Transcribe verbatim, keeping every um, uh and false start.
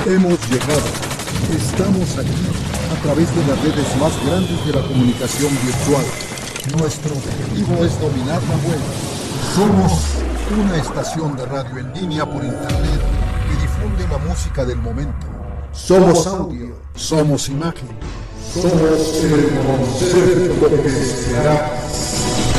Hemos llegado. Estamos aquí, a través de las redes más grandes de la comunicación virtual. Nuestro objetivo es dominar la web. Somos una estación de radio en línea por internet que difunde la música del momento. Somos audio, somos imagen, somos el concepto que será.